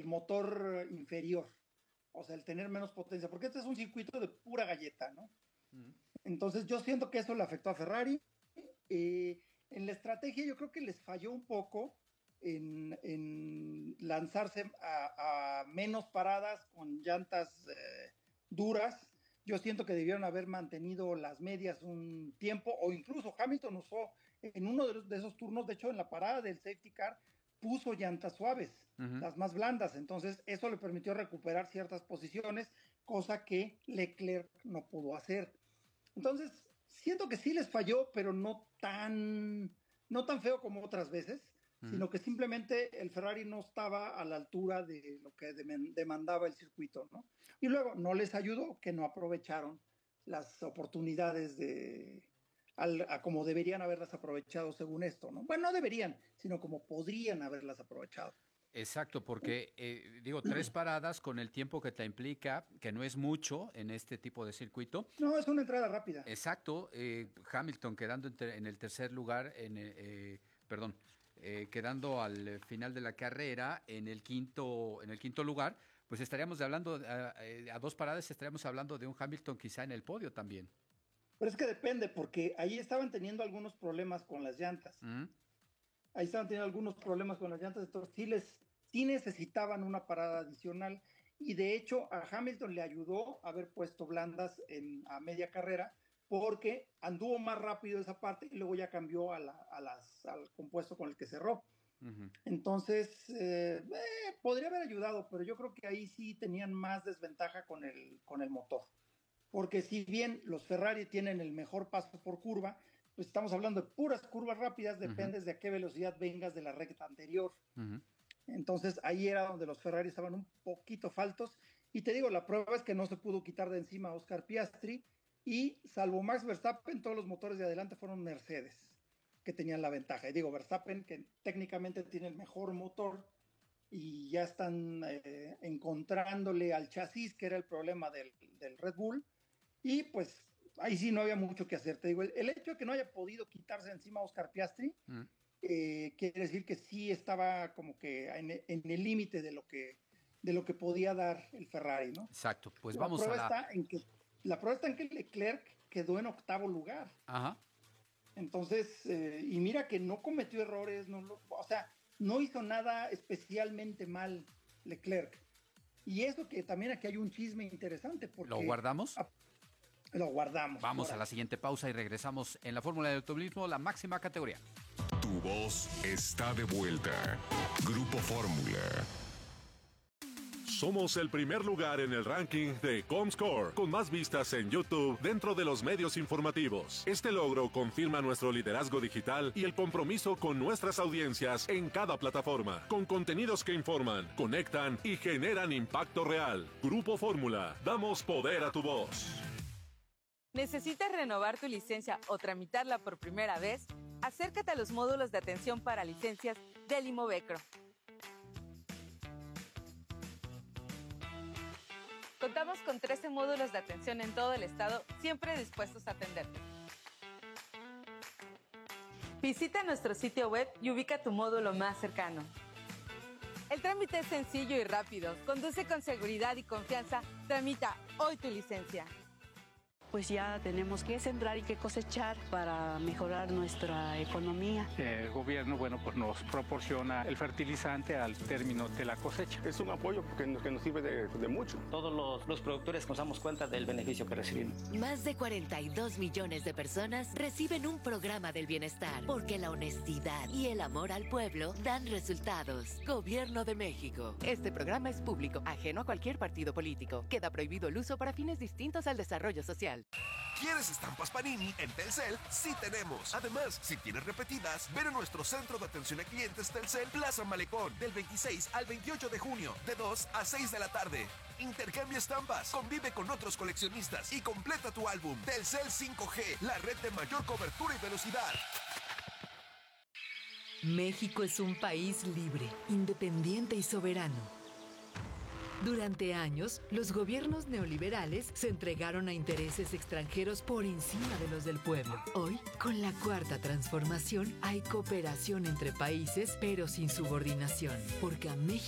motor inferior, o sea, el tener menos potencia, porque este es un circuito de pura galleta, ¿no? Entonces yo siento que eso le afectó a Ferrari. En la estrategia yo creo que les falló un poco en lanzarse a menos paradas con llantas duras. Yo siento que debieron haber mantenido las medias un tiempo, o incluso Hamilton usó en uno de esos turnos, de hecho en la parada del safety car, puso llantas suaves, las más blandas, entonces eso le permitió recuperar ciertas posiciones, cosa que Leclerc no pudo hacer. Entonces, siento que sí les falló, pero no tan feo como otras veces, sino que simplemente el Ferrari no estaba a la altura de lo que demandaba el circuito, ¿no? Y luego no les ayudó que no aprovecharon las oportunidades a como deberían haberlas aprovechado según esto, ¿no? Bueno, no deberían, sino como podrían haberlas aprovechado. Exacto, porque 3 paradas con el tiempo que te implica, que no es mucho en este tipo de circuito. No, es una entrada rápida. Exacto, Hamilton quedando en el tercer lugar, quedando al final de la carrera en el quinto lugar, pues estaríamos hablando a 2 paradas, estaríamos hablando de un Hamilton quizá en el podio también. Pero es que depende, porque ahí estaban teniendo algunos problemas con las llantas. Ahí estaban teniendo algunos problemas con las llantas, entonces sí necesitaban una parada adicional, y de hecho a Hamilton le ayudó haber puesto blandas a media carrera, porque anduvo más rápido esa parte y luego ya cambió al compuesto con el que cerró. Entonces podría haber ayudado, pero yo creo que ahí sí tenían más desventaja con el motor, porque si bien los Ferrari tienen el mejor paso por curva, pues estamos hablando de puras curvas rápidas, dependes de a qué velocidad vengas de la recta anterior. Entonces ahí era donde los Ferrari estaban un poquito faltos, y te digo, la prueba es que no se pudo quitar de encima a Oscar Piastri, y salvo Max Verstappen, todos los motores de adelante fueron Mercedes, que tenían la ventaja. Y digo, Verstappen, que técnicamente tiene el mejor motor, y ya están encontrándole al chasis, que era el problema del Red Bull, y pues ahí sí no había mucho que hacer. Te digo, el hecho de que no haya podido quitarse encima a Oscar Piastri, quiere decir que sí estaba como que en el límite de lo que podía dar el Ferrari, ¿no? Exacto, pues La vamos prueba a está en que Leclerc quedó en octavo lugar. Ajá. Entonces, y mira que no cometió errores, o sea, no hizo nada especialmente mal Leclerc. Y eso que también aquí hay un chisme interesante, porque... ¿Lo guardamos? Lo guardamos. Vamos a la siguiente pausa y regresamos en la Fórmula del Automovilismo, la máxima categoría. Tu voz está de vuelta. Grupo Fórmula. Somos el primer lugar en el ranking de Comscore, con más vistas en YouTube dentro de los medios informativos. Este logro confirma nuestro liderazgo digital y el compromiso con nuestras audiencias en cada plataforma, con contenidos que informan, conectan y generan impacto real. Grupo Fórmula, damos poder a tu voz. ¿Necesitas renovar tu licencia o tramitarla por primera vez? Acércate a los módulos de atención para licencias del Imovecro. Contamos con 13 módulos de atención en todo el estado, siempre dispuestos a atenderte. Visita nuestro sitio web y ubica tu módulo más cercano. El trámite es sencillo y rápido. Conduce con seguridad y confianza. Tramita hoy tu licencia. Pues ya tenemos que sembrar y que cosechar para mejorar nuestra economía. El gobierno, pues nos proporciona el fertilizante al término de la cosecha. Es un apoyo que nos sirve de mucho. Todos los productores nos damos cuenta del beneficio que recibimos. Más de 42 millones de personas reciben un programa del bienestar, porque la honestidad y el amor al pueblo dan resultados. Gobierno de México. Este programa es público, ajeno a cualquier partido político. Queda prohibido el uso para fines distintos al desarrollo social. ¿Quieres estampas Panini? En Telcel sí tenemos. Además, si tienes repetidas, ven a nuestro centro de atención a clientes Telcel Plaza Malecón del 26 al 28 de junio, de 2 a 6 de la tarde. Intercambia estampas, convive con otros coleccionistas y completa tu álbum. Telcel 5G, la red de mayor cobertura y velocidad. México es un país libre, independiente y soberano. Durante años, los gobiernos neoliberales se entregaron a intereses extranjeros por encima de los del pueblo. Hoy, con la Cuarta Transformación, hay cooperación entre países, pero sin subordinación, porque a México